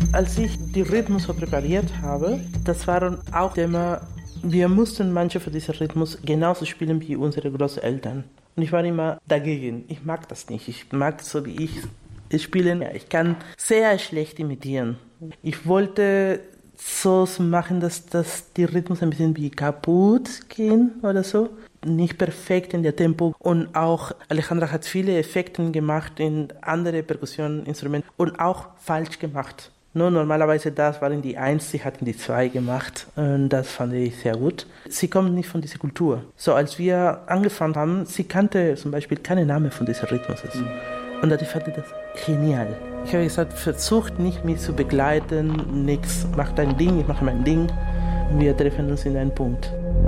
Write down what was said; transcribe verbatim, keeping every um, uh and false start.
Als ich die Rhythmus so präpariert habe, das waren auch immer, wir mussten manche von diesem Rhythmus genauso spielen wie unsere Großeltern. Und ich war immer dagegen. Ich mag das nicht. Ich mag so wie ich spielen. Ich kann sehr schlecht imitieren. Ich wollte so machen, dass, dass die Rhythmus ein bisschen wie kaputt gehen oder so. Nicht perfekt in der Tempo. Und auch Alejandra hat viele Effekte gemacht in andere Perkussioninstrumente und auch falsch gemacht. Nur normalerweise das waren die Eins, sie hatten die Zwei gemacht und das fand ich sehr gut. Sie kommt nicht von dieser Kultur. So als wir angefangen haben, sie kannte zum Beispiel keinen Namen von diesem Rhythmus. Mhm. Und ich fand das genial. Ich habe gesagt, versucht nicht mich zu begleiten, nichts, mach dein Ding, ich mache mein Ding. Wir treffen uns in einem Punkt.